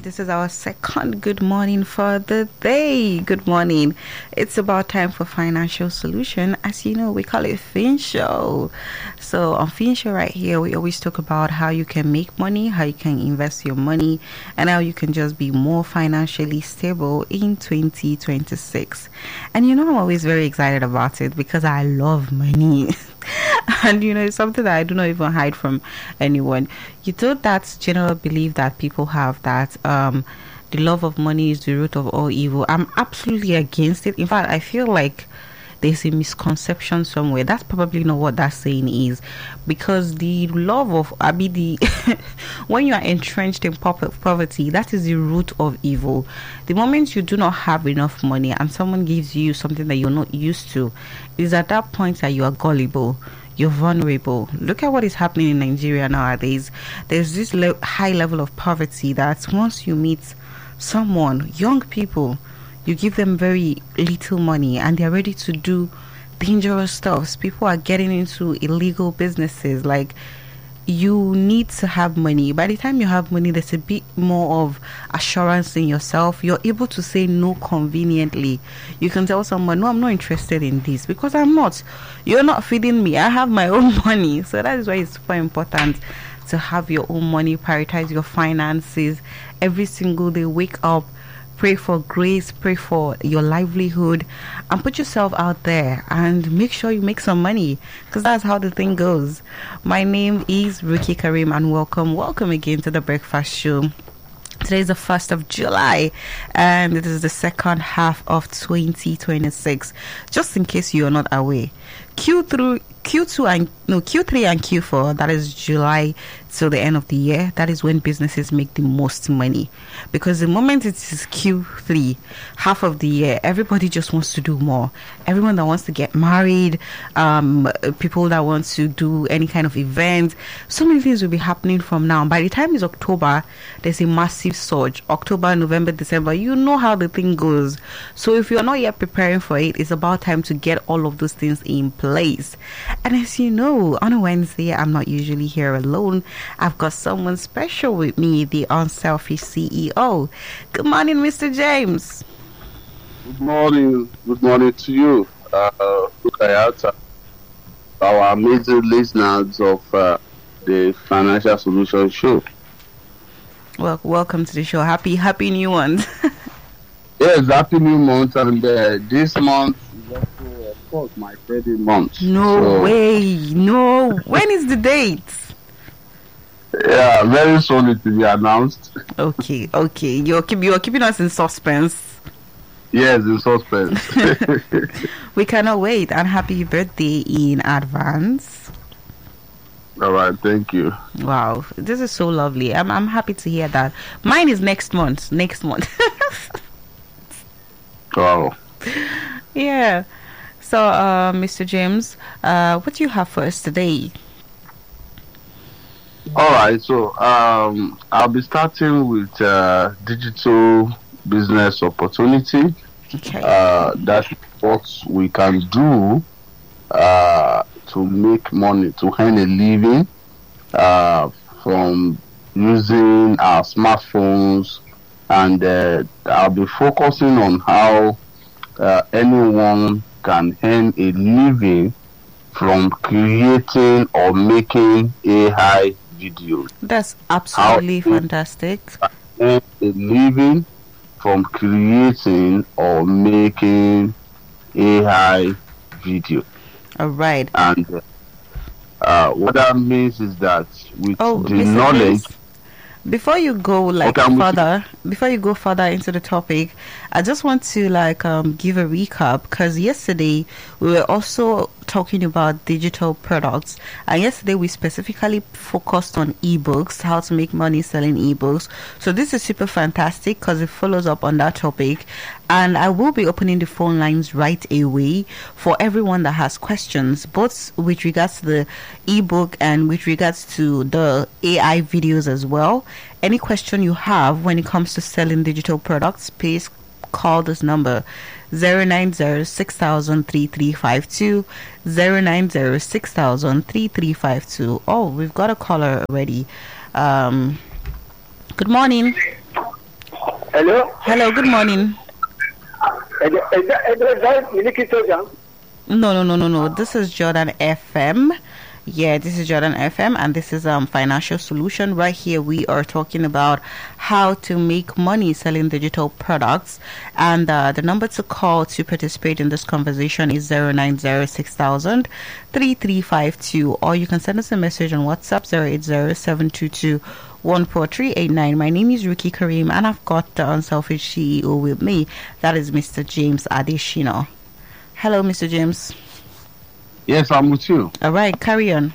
This is our second good morning for the day. Good morning. It's about time for financial solution. As you know, we call it Fin Show. So on Fin Show right here, we always talk about how you can make money, how you can invest your money, and how you can just be more financially stable in 2026. And you know, I'm always very excited about it because I love money. And you know, it's something that I do not even hide from anyone. You know, that general belief that people have that the love of money is the root of all evil. I'm absolutely against it. In fact, I feel like there's a misconception somewhere. That's probably not what that saying is, because the love of the when you are entrenched in poverty, that is the root of evil. The moment you do not have enough money and someone gives you something that you're not used to, it is at that point that you are gullible. You're vulnerable. Look at what is happening in Nigeria nowadays. There's this high level of poverty that once you meet someone, young people, you give them very little money and they're ready to do dangerous stuff. People are getting into illegal businesses. Like, you need to have money. By the time you have money, there's a bit more of assurance in yourself. You're able to say no conveniently. You can tell someone, no, I'm not interested in this because I'm not. You're not feeding me. I have my own money. So that is why it's super important to have your own money, prioritize your finances every single day. Wake up, pray for grace, pray for your livelihood, and put yourself out there and make sure you make some money, because that's how the thing goes. My name is Ruki Karim, and welcome again to the Breakfast Show. Today is the 1st of July, and it is the second half of 2026. Just in case you are not aware, Q3 and Q4, that is July till the end of the year, that is when businesses make the most money, because the moment it is Q3, half of the year, everybody just wants to do more. Everyone that wants to get married, people that want to do any kind of event, so many things will be happening from now. By the time it's October, there's a massive surge. October, November, December, you know how the thing goes. So if you're not yet preparing for it, it's about time to get all of those things in place. And as you know, on a Wednesday, I'm not usually here alone. I've got someone special with me, the Unselfish CEO. Good morning, Mr. James. Good morning. Good morning to you. Look at our amazing listeners of the Financial Solution Show. Well, welcome to the show. Happy new month. Yes, happy new month. And this month is also, of course, my birthday month. No way. No. When is the date? Yeah, very soon it will be announced. Okay. You're keeping us in suspense. Yes, in suspense. We cannot wait, and happy birthday in advance. All right, thank you. Wow, this is so lovely. I'm happy to hear that. Mine is next month. Wow. Yeah. So, Mr. James, what do you have for us today? All right, so I'll be starting with digital business opportunity. Okay. That's what we can do to make money, to earn a living from using our smartphones, and I'll be focusing on how anyone can earn a living from creating or making AI videos. That's absolutely fantastic. Earn a living from creating or making AI video. All right. And what that means is that with the Mr. knowledge. James, before you go further into the topic, I just want to give a recap, because yesterday we were also talking about digital products, and yesterday we specifically focused on ebooks, how to make money selling ebooks. So this is super fantastic because it follows up on that topic, and I will be opening the phone lines right away for everyone that has questions, both with regards to the ebook and with regards to the AI videos as well. Any question you have when it comes to selling digital products, please call this number 090-6000-3352, 090-6000-3352. Oh, we've got a caller already. Good morning. Hello? Hello, good morning. Is that Miliki Soja? No. This is Jordan FM. Yeah, this is Jordan FM, and this is Financial Solution. Right here, we are talking about how to make money selling digital products. And the number to call to participate in this conversation is 09060003352, or you can send us a message on WhatsApp 08072214389. My name is Ruki Kareem, and I've got the Unselfish CEO with me. That is Mr. James Adeshino. Hello, Mr. James. Yes, I'm with you. All right, carry on.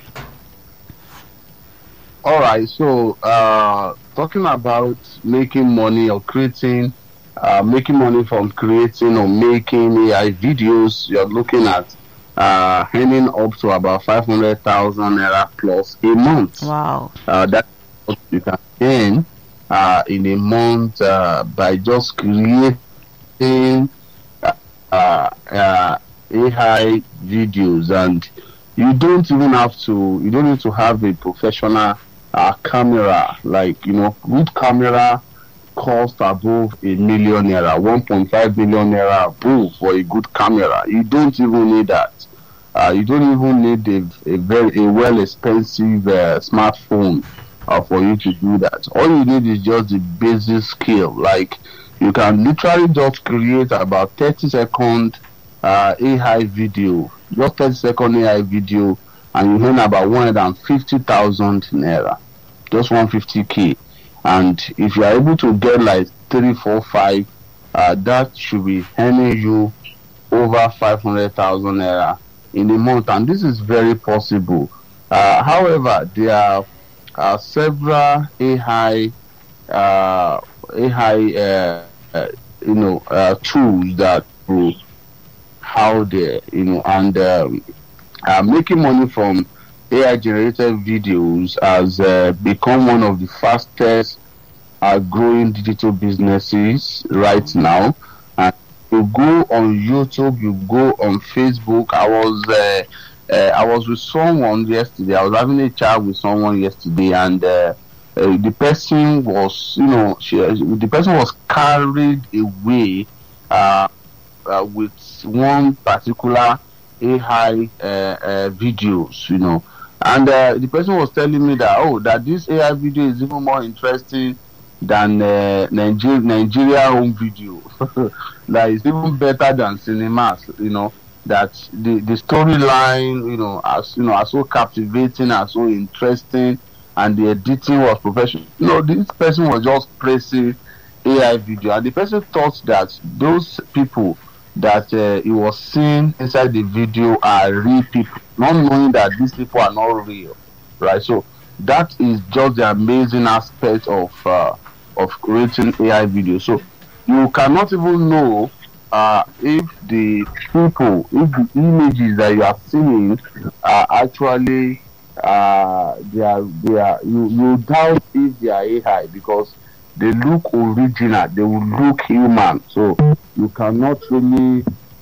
All right. So, talking about making money or making money from creating or making AI videos, you're looking at earning up to about 500,000 naira plus a month. Wow. That's what you can earn in a month by just creating AI videos, and you don't need to have a professional camera. Like, good camera cost above $1 million naira, 1.5 million naira above for a good camera. You don't even need that. You don't even need a well expensive smartphone for you to do that. All you need is just the basic skill. Like, you can literally just create about 30-second AI video, just 30-second AI video, and you earn about 150,000 naira, just 150K. And if you are able to get like 3, 4, 5, that should be earning you over 500,000 naira in a month, and this is very possible. However, there are several AI tools that will out there, and making money from AI generated videos has become one of the fastest growing digital businesses right now. And you go on YouTube, you go on Facebook. I was with someone yesterday. I was having a chat with someone yesterday, and the person was, the person was carried away with one particular AI videos, and the person was telling me that this AI video is even more interesting than Nigeria home video. That is even better than cinemas, that the storyline, are so captivating and so interesting, and the editing was professional. This person was just praising AI video, and the person thought that those people that he was seeing inside the video are real people, not knowing that these people are not real, right? So that is just the amazing aspect of creating AI video. So you cannot even know if the images that you are seeing are actually you doubt if they are AI, because they look original, they will look human. So you cannot really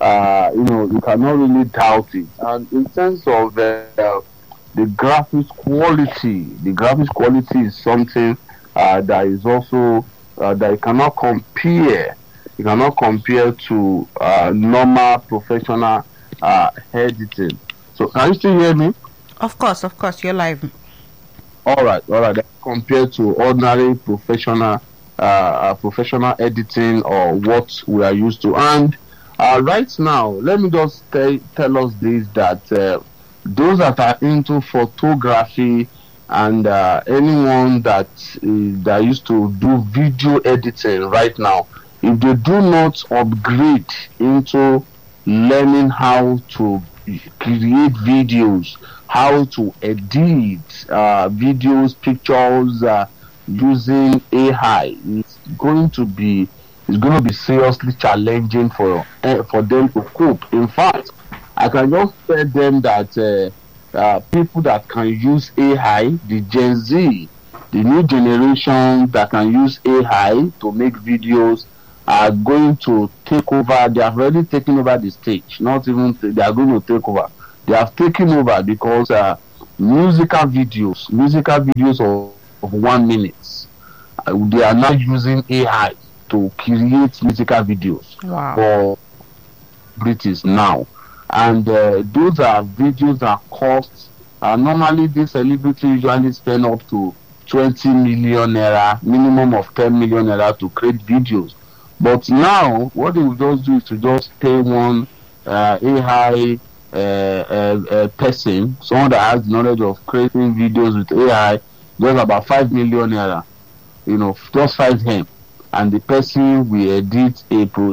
doubt it. And in terms of the graphics quality is something that is also that you cannot compare. You cannot compare to normal professional editing. So can you still hear me? Of course, you're live. All right. Compared to ordinary professional editing or what we are used to. And right now, let me just tell us this, that those that are into photography and anyone that used to do video editing right now, if they do not upgrade into learning how to create videos, how to edit videos, pictures using AI, it's going to be seriously challenging for them to cope. In fact, I can just tell them that people that can use AI, the Gen Z, the new generation that can use AI to make videos, are going to take over. They have already taken over the stage. Not even they are going to take over. They have taken over, because musical videos of 1 minute they are now using AI to create musical videos for British now. And those are videos that cost, normally this celebrity usually spend up to 20 million naira, minimum of 10 million naira to create videos. But now, what they will just do is to just pay one AI person, someone that has knowledge of creating videos with AI, just about 5 million naira, just 5 M. And the person will edit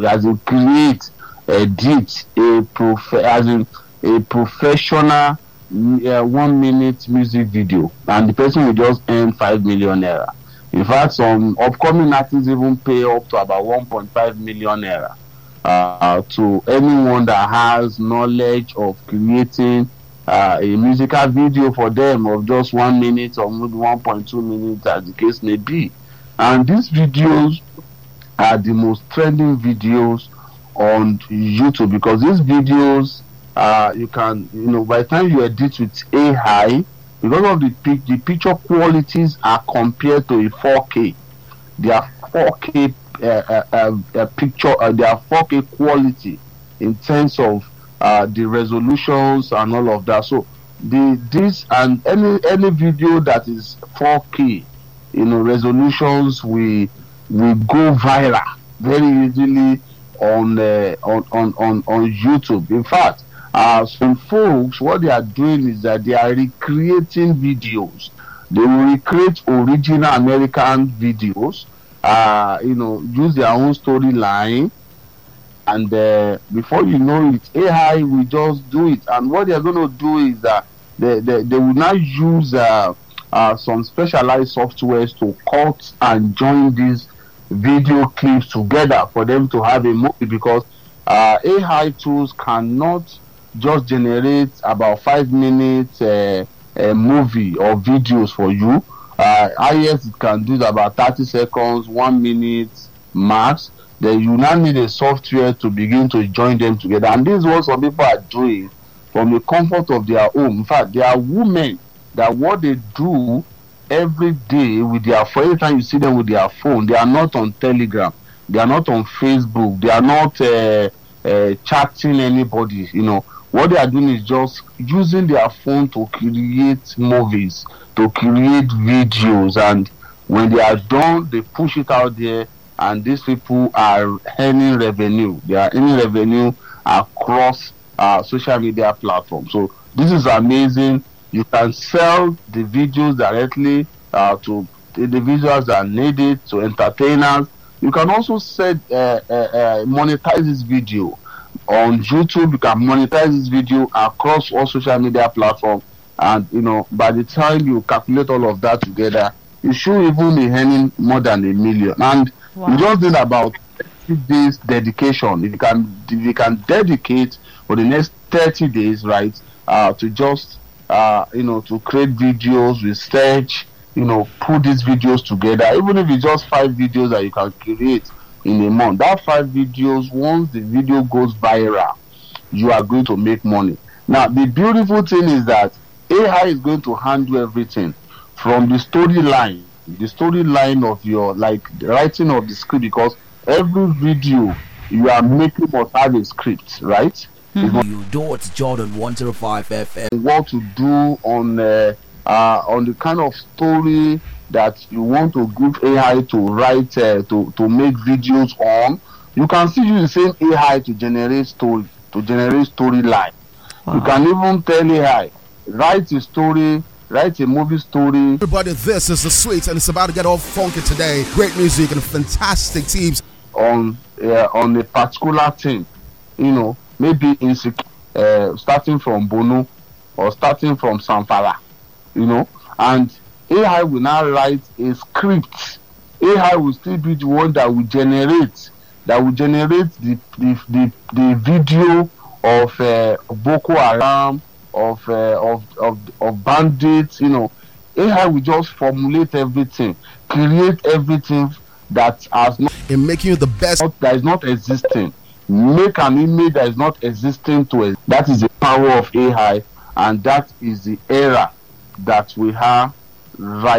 a professional 1 minute music video, and the person will just earn 5 million naira. In fact, some upcoming artists even pay up to about 1.5 million naira to anyone that has knowledge of creating a musical video for them of just 1 minute or maybe 1.2 minutes, as the case may be. And these videos are the most trending videos on YouTube, because these videos you can, by the time you edit with AI, because of the picture qualities are compared to a 4K. They are 4K picture. They are 4K quality in terms of the resolutions and all of that. So this and any video that is 4K, resolutions will go viral very easily on YouTube. In fact, some folks, what they are doing is that they are recreating videos. They will recreate original American videos, use their own storyline, and before you know it, AI will just do it. And what they are going to do is that they will now use some specialized softwares to cut and join these video clips together for them to have a movie, because AI tools cannot just generate about 5 minutes a movie or videos for you. Highest it can do is about 30 seconds, 1 minute max. Then you now need a software to begin to join them together. And this is what some people are doing from the comfort of their home. In fact, there are women that what they do every day with their phone, every time you see them with their phone, they are not on Telegram, they are not on Facebook, they are not chatting anybody. What they are doing is just using their phone to create movies, to create videos, and when they are done, they push it out there, and these people are earning revenue. They are earning revenue across social media platforms. So this is amazing. You can sell the videos directly to individuals that need it, to entertainers. You can also monetize this video on YouTube. You can monetize this video across all social media platforms, and by the time you calculate all of that together, you should even be earning more than $1 million. And you just need about 30 days dedication. If you can dedicate for the next 30 days, right, to just to create videos, research, put these videos together, even if it's just 5 videos that you can create in a month. That 5 videos, once the video goes viral, you are going to make money. Now, the beautiful thing is that AI is going to handle everything from the storyline of your, like, the writing of the script, because every video you are making must have a script, right? You do it's Jordan 105 FM. What to do on the kind of story that you want to give AI to write, to make videos on. You can still use the same AI to generate storyline. Wow. You can even tell AI, write a story, write a movie story. Everybody, this is The Sweets, and it's about to get all funky today. Great music and fantastic teams on a particular thing. Maybe starting from Bono or starting from Samfara, and AI will now write a script. AI will still be the one that will generate the video of Boko Haram, of bandits. AI will just formulate everything, create everything that has not in making you the best that is not existing. Make an image that is not existing to us. That is the power of AI, and that is the era that we have right